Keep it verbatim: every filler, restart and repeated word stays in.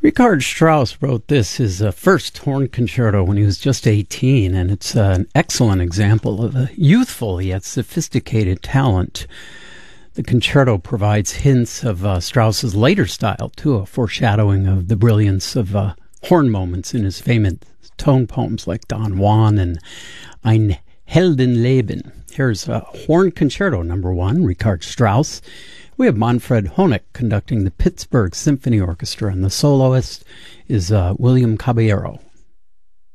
Richard Strauss wrote this, his uh, first horn concerto, when he was just eighteen, and it's uh, an excellent example of a youthful yet sophisticated talent. The concerto provides hints of uh, Strauss's later style, too, a foreshadowing of the brilliance of uh, horn moments in his famous tone poems like Don Juan and Ein Heldenleben. Here's uh, Horn Concerto number one, Richard Strauss. We have Manfred Honeck conducting the Pittsburgh Symphony Orchestra, and the soloist is uh, William Caballero.